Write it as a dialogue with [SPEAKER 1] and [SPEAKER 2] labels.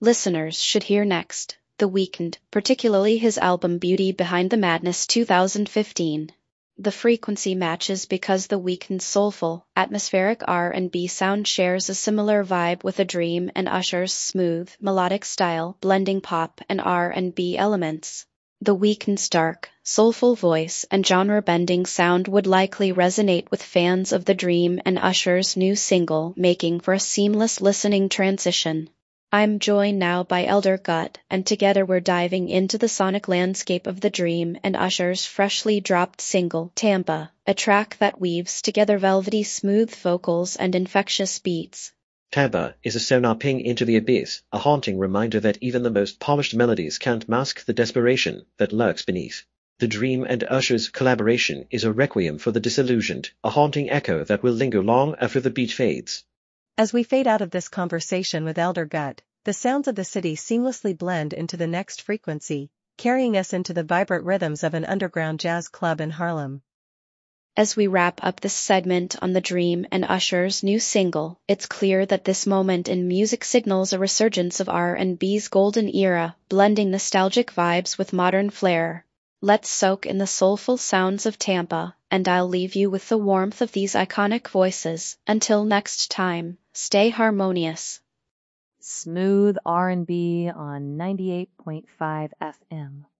[SPEAKER 1] listeners should hear next. The Weeknd, particularly his album Beauty Behind the Madness 2015. The frequency matches because The Weeknd's soulful, atmospheric R&B sound shares a similar vibe with A Dream and Usher's smooth, melodic style, blending pop and R&B elements. The Weeknd's dark, soulful voice and genre-bending sound would likely resonate with fans of The Dream and Usher's new single, making for a seamless listening transition. I'm joined now by Elder Gut, and together we're diving into the sonic landscape of The Dream and Usher's freshly dropped single, Tampa, a track that weaves together velvety smooth vocals and infectious beats.
[SPEAKER 2] Tampa is a sonar ping into the abyss, a haunting reminder that even the most polished melodies can't mask the desperation that lurks beneath. The Dream and Usher's collaboration is a requiem for the disillusioned, a haunting echo that will linger long after the beat fades.
[SPEAKER 3] As we fade out of this conversation with Elder Gut, the sounds of the city seamlessly blend into the next frequency, carrying us into the vibrant rhythms of an underground jazz club in Harlem.
[SPEAKER 1] As we wrap up this segment on The Dream and Usher's new single, it's clear that this moment in music signals a resurgence of R&B's golden era, blending nostalgic vibes with modern flair. Let's soak in the soulful sounds of Tampa, and I'll leave you with the warmth of these iconic voices. Until next time, stay harmonious.
[SPEAKER 4] Smooth R&B on 98.5 FM.